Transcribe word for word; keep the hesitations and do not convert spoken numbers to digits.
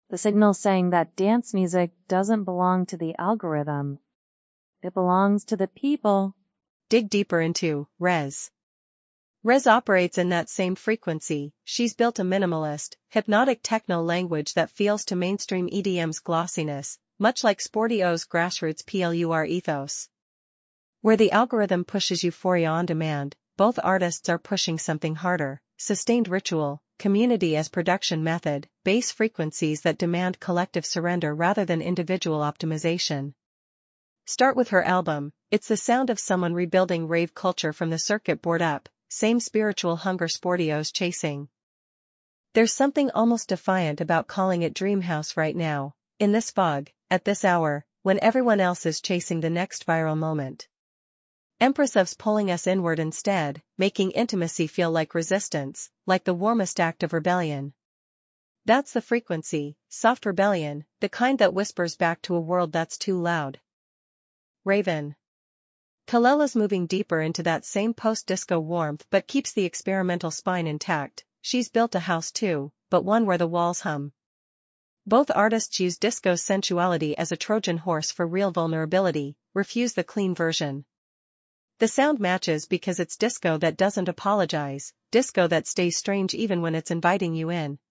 The signal saying that dance music doesn't belong to the algorithm. It belongs to the people. Dig deeper into Rez. Rez operates in that same frequency. She's built a minimalist, hypnotic techno language that feels to mainstream E D M's glossiness, much like Sportio's grassroots plur ethos. Where the algorithm pushes euphoria on demand, both artists are pushing something harder: sustained ritual, community as production method, bass frequencies that demand collective surrender rather than individual optimization. Start with her album. It's the sound of someone rebuilding rave culture from the circuit board up, same spiritual hunger Sportio's chasing. There's something almost defiant about calling it Dreamhouse right now, in this fog, at this hour, when everyone else is chasing the next viral moment. Empress of's pulling us inward instead, making intimacy feel like resistance, like the warmest act of rebellion. That's the frequency, soft rebellion, the kind that whispers back to a world that's too loud. Raven. Kalela's moving deeper into that same post-disco warmth but keeps the experimental spine intact. She's built a house too, but one where the walls hum. Both artists use disco's sensuality as a Trojan horse for real vulnerability, refuse the clean version. The sound matches because it's disco that doesn't apologize, disco that stays strange even when it's inviting you in.